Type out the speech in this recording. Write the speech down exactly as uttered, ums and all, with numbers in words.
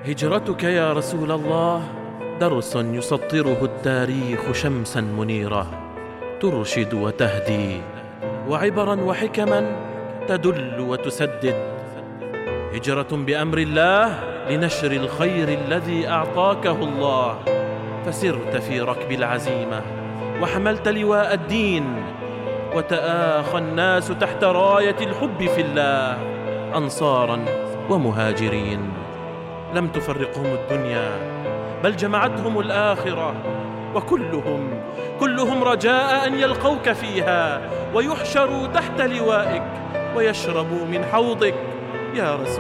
هجرتك يا رسول الله درس يسطره التاريخ شمسا منيرة ترشد وتهدي، وعبرا وحكما تدل وتسدد. هجرة بأمر الله لنشر الخير الذي أعطاكه الله، فسرت في ركب العزيمة وحملت لواء الدين، وتآخى الناس تحت راية الحب في الله أنصارا ومهاجرين. لم تفرقهم الدنيا بل جمعتهم الآخرة، وكلهم كلهم رجاء أن يلقوك فيها ويحشروا تحت لوائك ويشربوا من حوضك يا رسول